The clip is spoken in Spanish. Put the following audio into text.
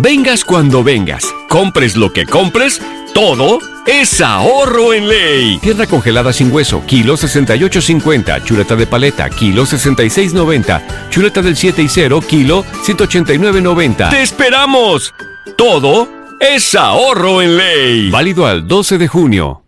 Vengas cuando vengas, compres lo que compres, todo es ahorro en Ley. Pierna congelada sin hueso, kilo 68.50. Chuleta de paleta, kilo 66.90. Chuleta del 7 y 0, kilo 189.90. ¡Te esperamos! Todo es ahorro en Ley. Válido al 12 de junio.